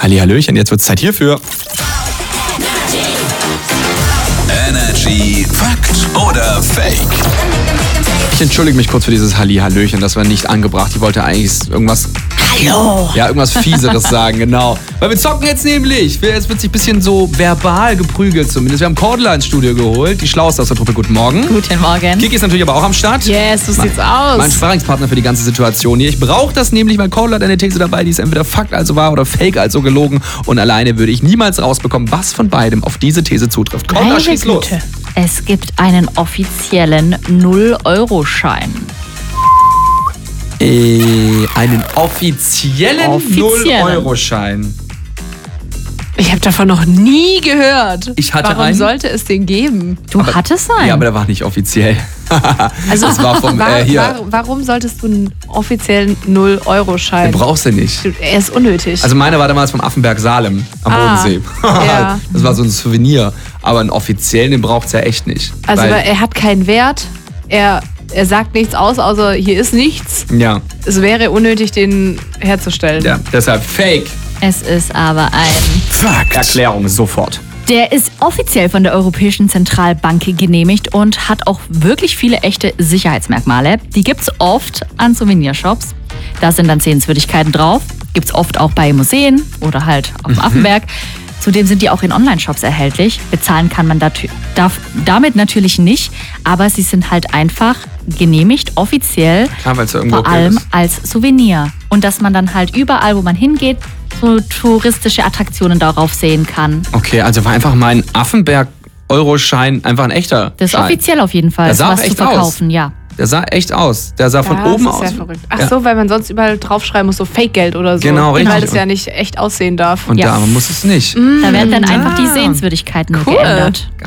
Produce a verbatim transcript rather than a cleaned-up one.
Hallihallöchen, jetzt wird's Zeit hierfür. Energy Fakt oder Fake? Ich entschuldige mich kurz für dieses Hallihallöchen, das war nicht angebracht. Ich wollte eigentlich irgendwas... Hallo! Ja, irgendwas Fieseres sagen, genau. Weil wir zocken jetzt nämlich. Jetzt wird sich ein bisschen so verbal geprügelt zumindest. Wir haben Cordula ins Studio geholt, die Schlauste aus der Truppe. Guten Morgen. Guten Morgen. Kiki ist natürlich aber auch am Start. Yes, so sieht's aus. Mein Sparringspartner für die ganze Situation hier. Ich brauche das nämlich, weil Cordula hat eine These dabei, die ist entweder Fakt also wahr oder Fake also gelogen. Und alleine würde ich niemals rausbekommen, was von beidem auf diese These zutrifft. Cordula, schieß los. Es gibt einen offiziellen null Euro Schein. Äh, einen offiziellen Offiziellen. null Euro Schein. Ich habe davon noch nie gehört. Ich hatte Warum einen. sollte es den geben? Du Aber- hattest einen? Ja, aber der war nicht offiziell. Also Das war vom, war, äh, hier. war, warum solltest du einen offiziellen null Euro Den Schein? brauchst du nicht. Er ist unnötig. Also meine war damals vom Affenberg Salem am Ah, Bodensee. ja. Das war so ein Souvenir. Aber einen offiziellen, den braucht's ja echt nicht. also Weil- weil er hat keinen Wert. Er, er sagt nichts aus, außer hier ist nichts. ja, Es wäre unnötig, den herzustellen. ja, deshalb Fake. Es ist aber ein... Fakt. Erklärung sofort. Der ist offiziell von der Europäischen Zentralbank genehmigt und hat auch wirklich viele echte Sicherheitsmerkmale. Die gibt's oft an Souvenirshops. Da sind dann Sehenswürdigkeiten drauf. Gibt's oft auch bei Museen oder halt auf dem Affenberg. Zudem sind die auch in Online-Shops erhältlich. Bezahlen kann man dat- darf, damit natürlich nicht, aber sie sind halt einfach genehmigt, offiziell, Klar, weil's ja irgendwo vor okay allem ist. als Souvenir. Und dass man dann halt überall, wo man hingeht, so touristische Attraktionen darauf sehen kann. Okay, also war einfach mein Affenberg-Euroschein einfach ein echter Das ist Schein. offiziell auf jeden Fall, Der sah was auch zu echt aus. verkaufen, ja. Der sah echt aus. Der sah von Ja, oben das ist aus. ja verrückt. Ach Ja. so, weil man sonst überall draufschreiben muss, so Fake-Geld oder so. Genau, richtig. Weil das ja nicht echt aussehen darf. Und Ja. da muss es nicht. Da werden dann Ah. einfach die Sehenswürdigkeiten nur Cool. geändert. Geil.